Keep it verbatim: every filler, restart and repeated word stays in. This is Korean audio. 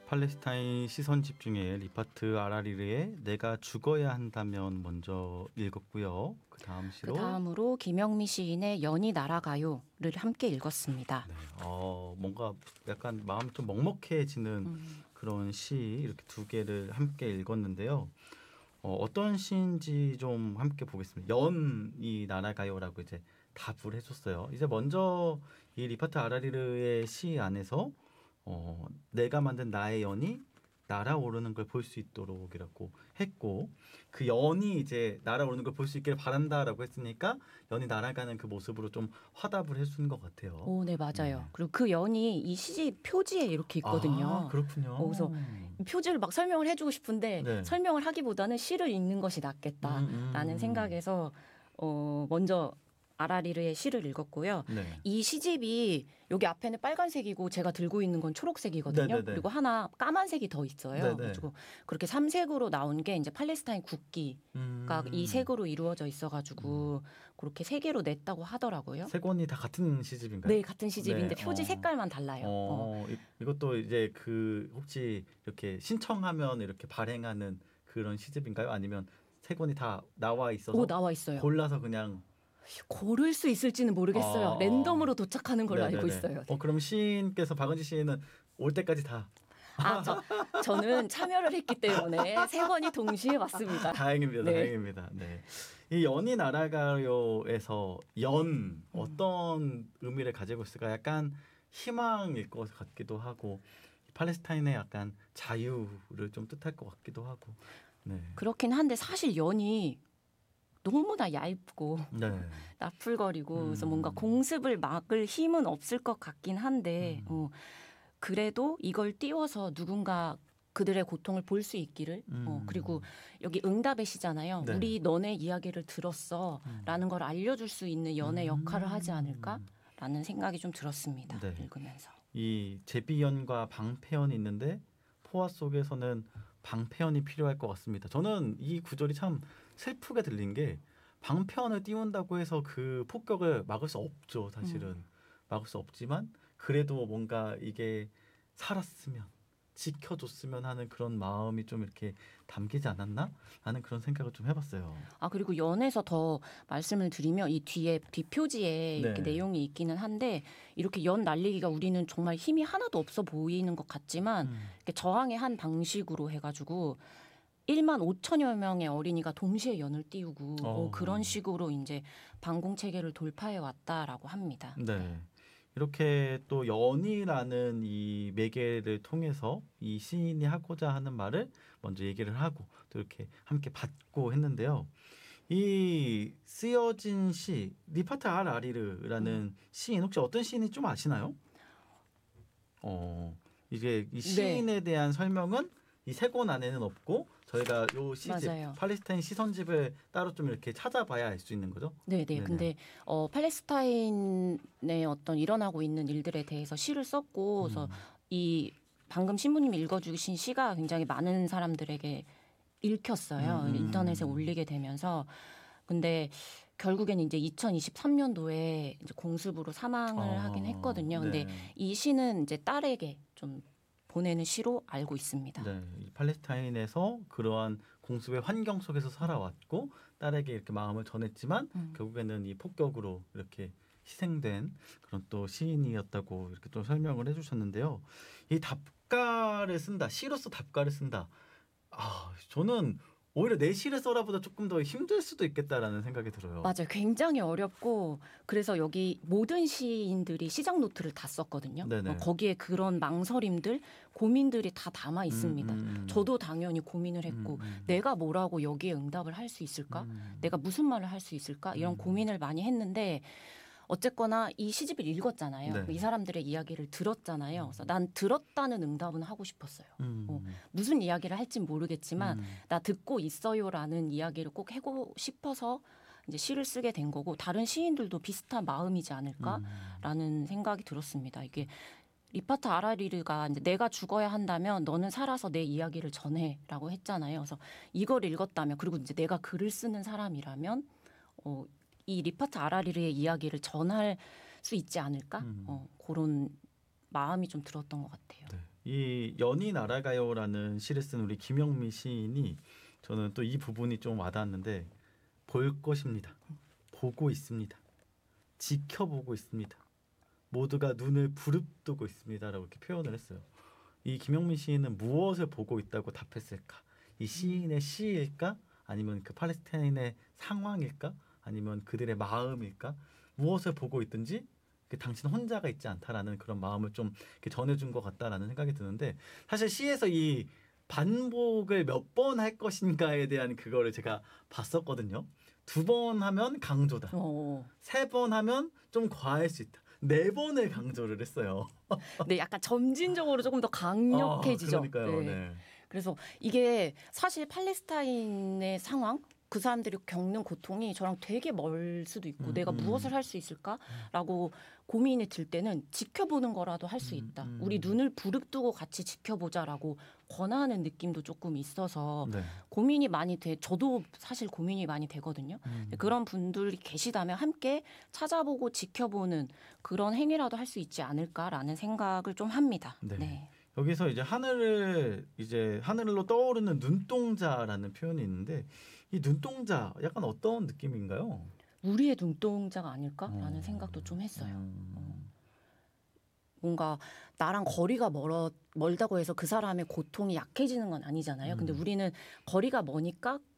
팔레스타인 시선집 중에 리파트 아라리르의 내가 죽어야 한다면 먼저 읽었고요. 그 다음 시로 그 다음으로 김영미 시인의 연이 날아가요를 함께 읽었습니다. 네, 어, 뭔가 약간 마음이 좀 먹먹해지는 음. 그런 시 이렇게 두 개를 함께 읽었는데요. 어, 어떤 시인지 좀 함께 보겠습니다. 연이 날아가요라고 이제 답을 해줬어요. 이제 먼저 이 리파트 아라리르의 시 안에서 어, 내가 만든 나의 연이 날아오르는 걸 볼 수 있도록이라고 했고, 그 연이 이제 날아오르는 걸 볼 수 있기를 바란다라고 했으니까 연이 날아가는 그 모습으로 좀 화답을 해준 것 같아요. 오, 네, 맞아요. 네. 그리고 그 연이 이 시집 표지에 이렇게 있거든요. 아, 그렇군요. 어, 그래서 표지를 막 설명을 해주고 싶은데 네. 설명을 하기보다는 시를 읽는 것이 낫겠다라는 음, 음. 생각에서 어, 먼저 아라리르의 시를 읽었고요. 네. 이 시집이 여기 앞에는 빨간색이고 제가 들고 있는 건 초록색이거든요. 네네네. 그리고 하나 까만색이 더 있어요. 네네. 그래가지고 그렇게 삼색으로 나온 게 이제 팔레스타인 국기가 음. 이 색으로 이루어져 있어가지고 그렇게 세 개로 냈다고 하더라고요. 세 권이 다 같은 시집인가요? 네, 같은 시집인데 네. 표지 어. 색깔만 달라요. 어. 어, 이, 이것도 이제 그 혹시 이렇게 신청하면 이렇게 발행하는 그런 시집인가요? 아니면 세 권이 다 나와 있어서 오, 나와 있어요. 골라서 그냥 고를 수 있을지는 모르겠어요. 아, 랜덤으로 도착하는 걸로 네네네. 알고 있어요. 어, 그럼 시인께서 박은지 시인은 올 때까지 다 아, 저, 저는 참여를 했기 때문에 세 권이 동시에 왔습니다. 다행입니다. 네. 다행입니다. 네. 이 연이 날아가요에서 연 어떤 의미를 가지고 있을까? 약간 희망일 것 같기도 하고 팔레스타인의 약간 자유를 좀 뜻할 것 같기도 하고. 네. 그렇긴 한데 사실 연이 너무나 얇고 네. 나풀거리고 음. 그래서 뭔가 공습을 막을 힘은 없을 것 같긴 한데 음. 어, 그래도 이걸 띄워서 누군가 그들의 고통을 볼 수 있기를 음. 어, 그리고 여기 응답의 시잖아요. 네. 우리 너네 이야기를 들었어 음. 라는 걸 알려줄 수 있는 연의 음. 역할을 하지 않을까라는 생각이 좀 들었습니다. 네. 읽으면서. 이 제비연과 방패연이 있는데 포화 속에서는 방패연이 필요할 것 같습니다. 저는 이 구절이 참 슬프게 들린 게 방패연을 띄운다고 해서 그 폭격을 막을 수 없죠. 사실은 음. 막을 수 없지만 그래도 뭔가 이게 살았으면 지켜줬으면 하는 그런 마음이 좀 이렇게 담기지 않았나 하는 그런 생각을 좀 해봤어요. 아 그리고 연에서 더 말씀을 드리면 이 뒤에 뒷표지에 이렇게 네. 내용이 있기는 한데 이렇게 연 날리기가 우리는 정말 힘이 하나도 없어 보이는 것 같지만 음. 이렇게 저항의 한 방식으로 해가지고 일만 오천여 명의 어린이가 동시에 연을 띄우고 어. 어, 그런 식으로 이제 방공 체계를 돌파해 왔다라고 합니다. 네. 이렇게 또 연이라는 이 매개를 통해서 이 시인이 하고자 하는 말을 먼저 얘기를 하고 또 이렇게 함께 받고 했는데요. 이 쓰여진 시 리파트 알 아리르라는 음. 시인 혹시 어떤 시인인지 좀 아시나요? 어 이게 이 시인에 네. 대한 설명은 이 세 권 안에는 없고 저희가 요 시집 맞아요. 팔레스타인 시선집을 따로 좀 이렇게 찾아봐야 알 수 있는 거죠. 네네. 네네. 근데 어, 팔레스타인의 어떤 일어나고 있는 일들에 대해서 시를 썼고, 그래서 음. 이 방금 신부님이 읽어주신 시가 굉장히 많은 사람들에게 읽혔어요. 음. 인터넷에 올리게 되면서. 근데 결국엔 이제 이천이십삼 년도에 이제 공습으로 사망을 아, 하긴 했거든요. 근데 네. 이 시는 이제 딸에게 좀 보내는 시로 알고 있습니다. 네, 이 팔레스타인에서 그러한 공습의 환경 속에서 살아왔고 딸에게 이렇게 마음을 전했지만 음. 결국에는 이 폭격으로 이렇게 희생된 그런 또 시인이었다고 이렇게 또 설명을 해주셨는데요. 이 답가를 쓴다, 시로서 답가를 쓴다. 아, 저는 오히려 내 시를 써라보다 조금 더 힘들 수도 있겠다라는 생각이 들어요. 맞아요. 굉장히 어렵고 그래서 여기 모든 시인들이 시작 노트를 다 썼거든요. 어, 거기에 그런 망설임들, 고민들이 다 담아 있습니다. 음, 음. 저도 당연히 고민을 했고 음, 음. 내가 뭐라고 여기에 응답을 할 수 있을까? 음. 내가 무슨 말을 할 수 있을까? 이런 음. 고민을 많이 했는데 어쨌거나 이 시집을 읽었잖아요. 네. 이 사람들의 이야기를 들었잖아요. 그래서 난 들었다는 응답은 하고 싶었어요. 음. 어, 무슨 이야기를 할진 모르겠지만 음. 나 듣고 있어요라는 이야기를 꼭 하고 싶어서 이제 시를 쓰게 된 거고 다른 시인들도 비슷한 마음이지 않을까라는 음. 생각이 들었습니다. 이게 리파트 아라리르가 이제 내가 죽어야 한다면 너는 살아서 내 이야기를 전해라고 했잖아요. 그래서 이걸 읽었다면 그리고 이제 내가 글을 쓰는 사람이라면 어, 이 리파트 아라리르의 이야기를 전할 수 있지 않을까? 음. 어, 그런 마음이 좀 들었던 것 같아요. 네. 이 연이 날아가요라는 시를 쓴 우리 김영미 시인이 저는 또 이 부분이 좀 와닿았는데 볼 것입니다. 보고 있습니다. 지켜보고 있습니다. 모두가 눈을 부릅뜨고 있습니다라고 이렇게 표현을 했어요. 이 김영민 시인은 무엇을 보고 있다고 답했을까? 이 시인의 시일까? 아니면 그 팔레스타인의 상황일까? 아니면 그들의 마음일까? 무엇을 보고 있든지 당신 혼자가 있지 않다라는 그런 마음을 좀 이렇게 전해준 것 같다라는 생각이 드는데 사실 시에서 이 반복을 몇 번 할 것인가에 대한 그거를 제가 봤었거든요. 두 번 하면 강조다. 어. 세 번 하면 좀 과할 수 있다. 네 번을 강조를 했어요. 네, 약간 점진적으로 조금 더 강력해지죠. 아, 그러니까요. 네. 네. 그래서 이게 사실 팔레스타인의 상황, 그 사람들이 겪는 고통이 저랑 되게 멀 수도 있고 음, 내가 음. 무엇을 할 수 있을까라고 고민이 들 때는 지켜보는 거라도 할 수 음, 있다. 음. 우리 눈을 부릅뜨고 같이 지켜보자라고 권하는 느낌도 조금 있어서 네. 고민이 많이 돼. 저도 사실 고민이 많이 되거든요. 음. 그런 분들이 계시다면 함께 찾아보고 지켜보는 그런 행위라도 할 수 있지 않을까라는 생각을 좀 합니다. 네. 네. 여기서 이제 하늘을 이제 하늘로 떠오르는 눈동자라는 표현이 있는데 이 눈동자 약간 어떤 느낌인가요? 우리의 눈동자가 아닐까라는 어. 생각도 좀 했어요. 음. 뭔가 나랑 거리가 멀어 멀다고 해서 그 사람의 고통이 약해지는 건 아니잖아요. 근데 음. 우리는 거리가 머니까